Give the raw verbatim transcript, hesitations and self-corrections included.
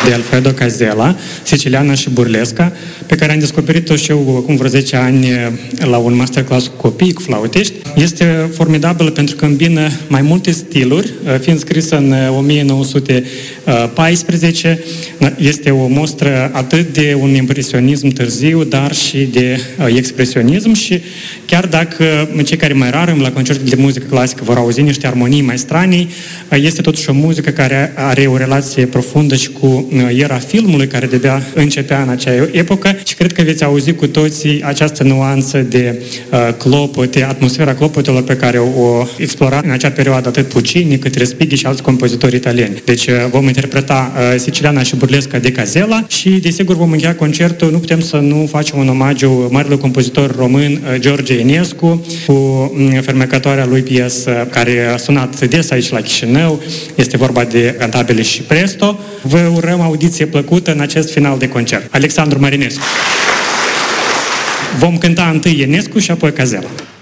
de Alfredo Casella, Siciliana și Burlesca, pe care am descoperit-o și eu acum vreo zece ani la un masterclass cu copii, cu flautiști. Este formidabilă pentru că îmbină mai multe stiluri, fiind scrisă în o mie nouă sute paisprezece. Este o mostră atât de un impresionism târziu, dar și de expresionism și chiar dacă cei care mai rar la concertul de muzică clasică vor auzi niște armonii mai stranii, este totuși o muzică care are o relație profundă și cu era filmului care de-abia începea în acea epocă și cred că veți auzi cu toții această nuanță de uh, clopote, atmosfera clopotelor pe care o explora în acea perioadă atât Puccini cât Respighi și alți compozitori italieni. Deci uh, vom interpreta uh, Siciliana și Burlesca de Casella și desigur vom încheia concertul, nu putem să nu facem un omagiu marelui compozitor român uh, George Enescu cu um, fermecătoarea lui piesă care a sunat des aici la Chișinău. Este vorba de Cantabile și Presto. Vă urăm audiție plăcută în acest final de concert. Alexandru Marinescu. Vom cânta întâi Enescu și apoi Casella.